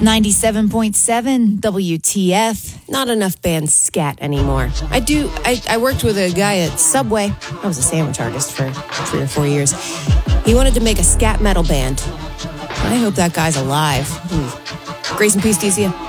97.7 WTF. Not enough bands scat anymore. I worked with a guy at Subway. I was a sandwich artist for 3 or 4 years. He wanted to make a scat metal band. I hope that guy's alive. Grace and peace to you.